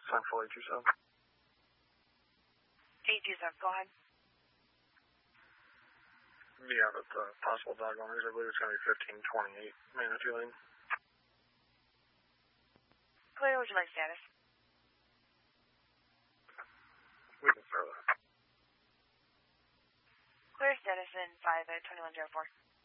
Sign full 827. 827, go ahead. Yeah, but the possible dog owners, I believe it's going to be 1528 Manatee Lane. Clear, would you like status? We can throw that. Clear status in 5 at 2104.